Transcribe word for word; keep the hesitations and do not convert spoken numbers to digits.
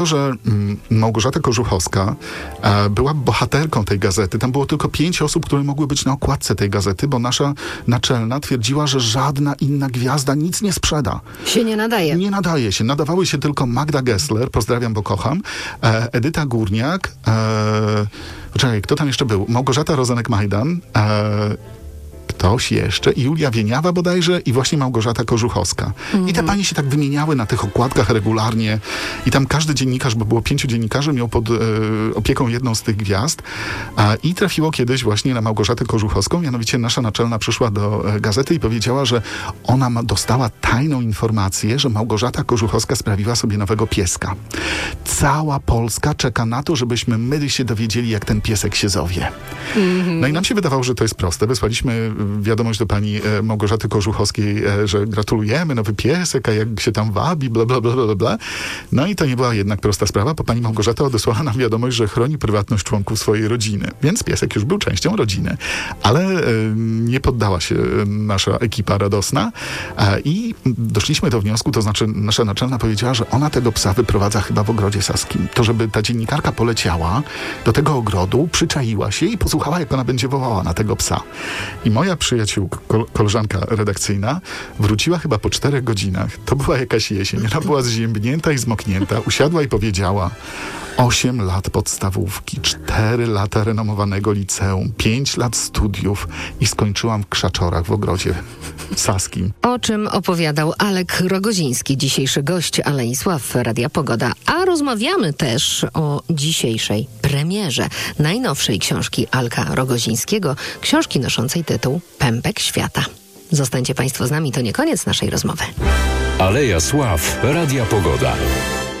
że mm, Małgorzata Kożuchowska e, była bohaterką tej gazety. Tam było tylko pięć osób, które mogły być na okładce tej gazety, bo nasza naczelna twierdziła, że żadna inna gwiazda nic nie sprzeda. Się nie nadaje. Nie nadaje się. Nadawały się tylko Magda Gessler, pozdrawiam, bo kocham, e, Edyta Górniak, e, poczekaj, kto tam jeszcze był? Małgorzata Rozenek-Majdan, e, ktoś jeszcze, i Julia Wieniawa bodajże, i właśnie Małgorzata Kożuchowska. Mm-hmm. I te panie się tak wymieniały na tych okładkach regularnie i tam każdy dziennikarz, bo było pięciu dziennikarzy, miał pod e, opieką jedną z tych gwiazd. A, I trafiło kiedyś właśnie na Małgorzatę Kożuchowską, mianowicie nasza naczelna przyszła do e, gazety i powiedziała, że ona ma, dostała tajną informację, że Małgorzata Kożuchowska sprawiła sobie nowego pieska. Cała Polska czeka na to, żebyśmy my się dowiedzieli, jak ten piesek się zowie. Mm-hmm. No i nam się wydawało, że to jest proste. Wysłaliśmy wiadomość do pani e, Małgorzaty Kożuchowskiej, e, że gratulujemy, nowy piesek, a jak się tam wabi, bla, bla, bla, bla, bla. No i to nie była jednak prosta sprawa, bo pani Małgorzata odesłała nam wiadomość, że chroni prywatność członków swojej rodziny. Więc piesek już był częścią rodziny. Ale e, nie poddała się nasza ekipa radosna e, i doszliśmy do wniosku, to znaczy nasza naczelna powiedziała, że ona tego psa wyprowadza chyba w ogrodzie saskim. To żeby ta dziennikarka poleciała do tego ogrodu, przyczaiła się i posłuchała, jak ona będzie wołała na tego psa. I moja przyjaciółka, koleżanka redakcyjna, wróciła chyba po czterech godzinach. To była jakaś jesień. Ona była zziębnięta i zmoknięta. Usiadła i powiedziała: osiem lat podstawówki, cztery lata renomowanego liceum, pięć lat studiów i skończyłam w Krzaczorach w ogrodzie saskim. O czym opowiadał Alek Rogoziński, dzisiejszy gość Alei Sław Radia Pogoda. A rozmawiamy też o dzisiejszej premierze najnowszej książki Alka Rogozińskiego, książki noszącej tytuł Pępek Świata. Zostańcie Państwo z nami, to nie koniec naszej rozmowy. Aleja Sław Radia Pogoda.